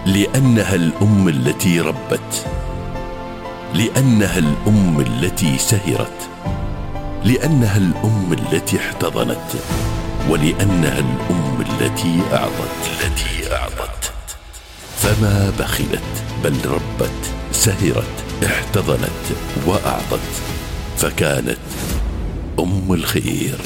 لأنها الأم التي ربت، لأنها الأم التي سهرت، لأنها الأم التي احتضنت، ولأنها الأم التي أعطت. فما بخلت بل ربت، سهرت، احتضنت وأعطت، فكانت أم الخير.